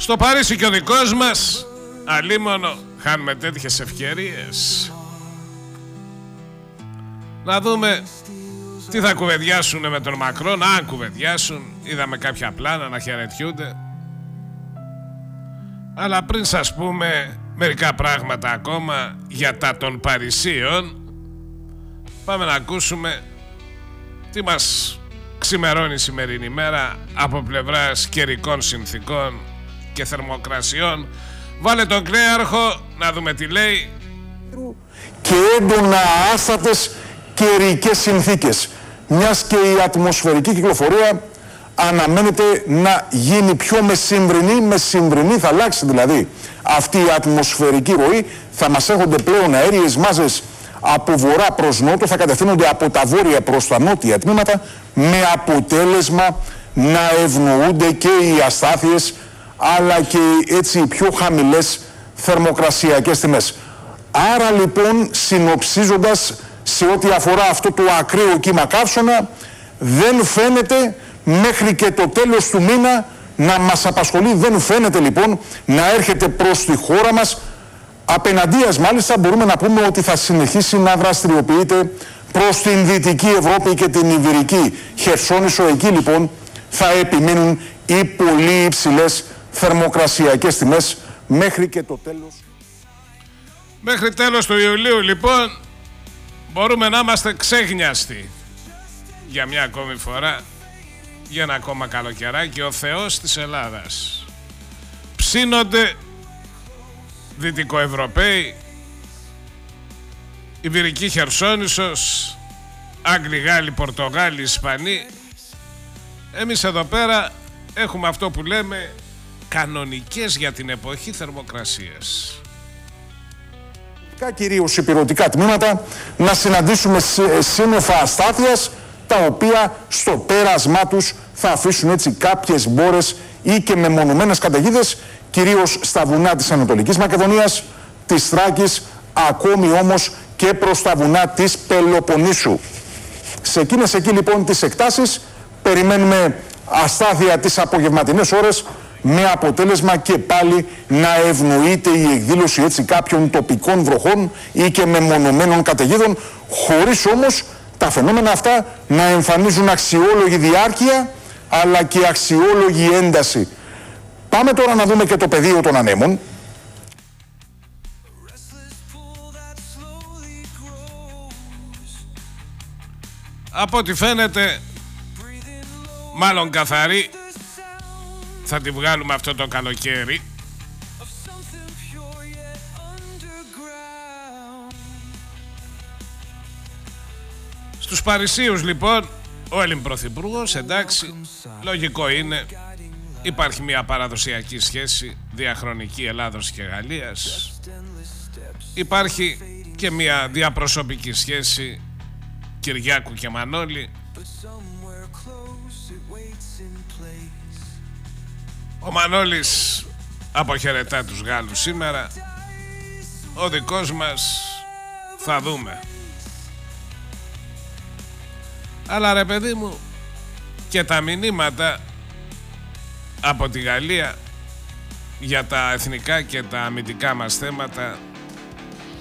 Στο Παρίσι και ο δικός μας, αλίμονο, χάνουμε τέτοιες ευκαιρίες. Να δούμε τι θα κουβεντιάσουν με τον Μακρόν, αν κουβεντιάσουν. Είδαμε κάποια πλάνα να χαιρετιούνται. Αλλά πριν σας πούμε μερικά πράγματα ακόμα για τα των Παρισίων, πάμε να ακούσουμε τι μας ξημερώνει η σημερινή μέρα από πλευράς καιρικών συνθήκων και θερμοκρασιών. Βάλε τον Κρέαρχο να δούμε τι λέει. Και έντονα άστατες καιρικές συνθήκες, μιας και η ατμοσφαιρική κυκλοφορία αναμένεται να γίνει πιο μεσημβρινή θα αλλάξει δηλαδή αυτή η ατμοσφαιρική ροή. Θα μας έρχονται πλέον αέριες μάζες από βορρά προς νότο, θα κατευθύνονται από τα βόρεια προς τα νότια τμήματα, με αποτέλεσμα να ευνοούνται και οι αστάθειες αλλά και έτσι οι πιο χαμηλές θερμοκρασιακές τιμές. Άρα λοιπόν, συνοψίζοντας, σε ό,τι αφορά αυτό το ακραίο κύμα καύσωνα, δεν φαίνεται μέχρι και το τέλος του μήνα να μας απασχολεί. Δεν φαίνεται λοιπόν να έρχεται προς τη χώρα μας. Απέναντίας μάλιστα μπορούμε να πούμε ότι θα συνεχίσει να δραστηριοποιείται προς την Δυτική Ευρώπη και την Ιβηρική Χερσόνησο. Εκεί λοιπόν θα επιμείνουν οι πολύ υψηλές θερμοκρασιακές τιμές μέχρι και το τέλος. Μέχρι τέλος του Ιουλίου λοιπόν μπορούμε να είμαστε ξέγνιαστοι για μια ακόμη φορά, για ένα ακόμα καλοκαιράκι. Ο Θεός της Ελλάδας. Ψήνονται Δυτικοευρωπαίοι, Ιβηρική Χερσόνησος, Άγγλοι, Γάλλοι, Πορτογάλοι, Ισπανοί. Εμείς εδώ πέρα έχουμε αυτό που λέμε κανονικές για την εποχή θερμοκρασίες. Κυρίως υπηρετικά τμήματα να συναντήσουμε σύννεφα αστάθειας, τα οποία στο πέρασμά τους θα αφήσουν έτσι κάποιες μπόρες ή και μεμονωμένες καταιγίδες, κυρίως στα βουνά της Ανατολικής Μακεδονίας, της Θράκης, ακόμη όμως και προς τα βουνά της Πελοποννήσου. Σε εκείνες εκεί λοιπόν τις εκτάσεις περιμένουμε αστάθεια τις απογευματινές ώρες, με αποτέλεσμα και πάλι να ευνοείται η εκδήλωση έτσι κάποιων τοπικών βροχών ή και μεμονωμένων καταιγίδων, χωρίς όμως τα φαινόμενα αυτά να εμφανίζουν αξιόλογη διάρκεια αλλά και αξιόλογη ένταση. Πάμε τώρα να δούμε και το πεδίο των ανέμων. Από ό,τι φαίνεται, μάλλον καθαρή θα τη βγάλουμε αυτό το καλοκαίρι. Στους Παρισίους λοιπόν, ο Έλλην Πρωθυπουργός, εντάξει, λογικό είναι, υπάρχει μια παραδοσιακή σχέση διαχρονική Ελλάδος και Γαλλίας, υπάρχει και μια διαπροσωπική σχέση Κυριάκου και Μανώλη. Ο Μανώλης αποχαιρετά τους Γάλλους σήμερα. Ο δικός μας θα δούμε. Αλλά ρε παιδί μου, και τα μηνύματα από τη Γαλλία για τα εθνικά και τα αμυντικά μας θέματα